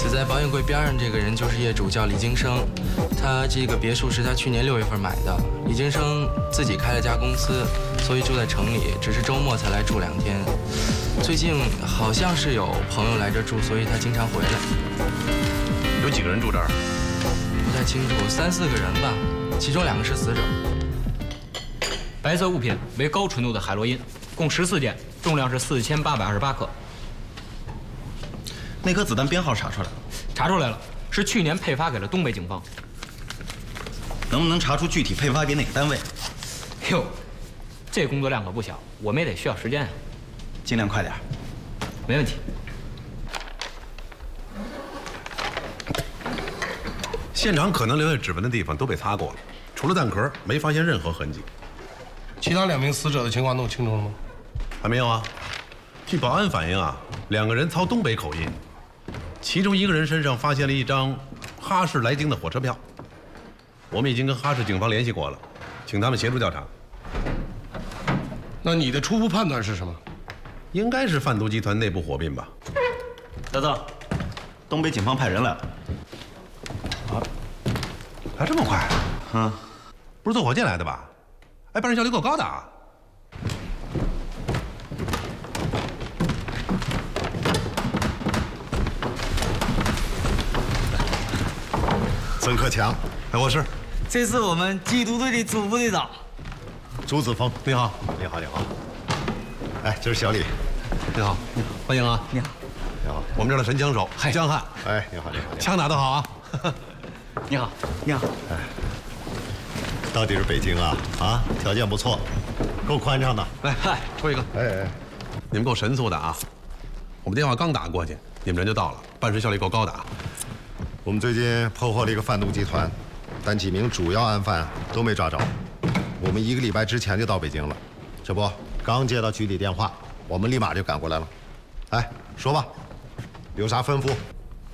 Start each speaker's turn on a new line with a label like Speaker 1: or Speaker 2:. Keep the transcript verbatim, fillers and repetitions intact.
Speaker 1: 死在保险柜边上这个人就是业主，叫李金生。他这个别墅是他去年六月份买的。李金生自己开了家公司，所以住在城里，只是周末才来住两天。最近好像是有朋友来这住，所以他经常回来。
Speaker 2: 有几个人住这儿？
Speaker 1: 不太清楚，三四个人吧，其中两个是死者。
Speaker 3: 白色物品为高纯度的海洛因，共十四件，重量是四千八百二十八克。
Speaker 4: 那颗子弹编号查出来了？
Speaker 3: 查出来了，是去年配发给了东北警方。
Speaker 4: 能不能查出具体配发给哪个单位？
Speaker 3: 哟，这工作量可不小，我们也得需要时间啊。
Speaker 4: 尽量快点。
Speaker 3: 没问题。
Speaker 2: 现场可能留下指纹的地方都被擦过了，除了弹壳，没发现任何痕迹。
Speaker 5: 其他两名死者的情况弄清楚了吗？
Speaker 2: 还没有啊。据保安反映啊，两个人操东北口音，其中一个人身上发现了一张哈市来京的火车票。我们已经跟哈市警方联系过了，请他们协助调查。
Speaker 5: 那你的初步判断是什么？
Speaker 2: 应该是贩毒集团内部火并吧。
Speaker 4: 大曾，东北警方派人来了。
Speaker 2: 啊，来这么快？
Speaker 4: 嗯，
Speaker 2: 不是坐火箭来的吧？哎，办事效率够高的啊！
Speaker 6: 曾克强，
Speaker 2: 哎，我是。
Speaker 7: 这是我们缉毒队的朱部队长，
Speaker 6: 朱子峰。
Speaker 2: 你好，
Speaker 6: 你好，你好。哎，这是小李。
Speaker 2: 你好，欢迎啊！
Speaker 7: 你好，
Speaker 6: 你好。
Speaker 2: 我们这儿的神枪手江汉。
Speaker 6: 哎，你好，你好。
Speaker 2: 枪打得好啊！
Speaker 7: 你好，你好。
Speaker 6: 哎，到底是北京啊啊，条件不错，够宽敞的。
Speaker 2: 来，嗨，抽一个。
Speaker 6: 哎哎，
Speaker 2: 你们够神速的啊！我们电话刚打过去，你们人就到了，办事效率够高的啊！
Speaker 6: 我们最近破获了一个贩毒集团，但几名主要案犯都没抓着。我们一个礼拜之前就到北京了，这不刚接到局里电话，我们立马就赶过来了。哎，说吧，有啥吩咐？